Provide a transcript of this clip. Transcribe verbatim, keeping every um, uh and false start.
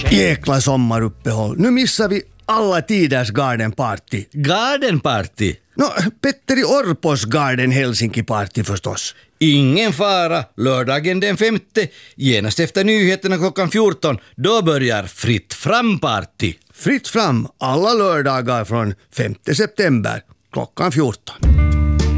Jäkla sommaruppehåll. Nu missar vi alla tiders garden party. Garden party? No, Petteri Orpos garden Helsinki party förstås. Ingen fara, lördagen den femte, genast efter nyheterna klockan fjorton, då börjar Fritt fram party. Fritt fram alla lördagar från femte september klockan fjorton.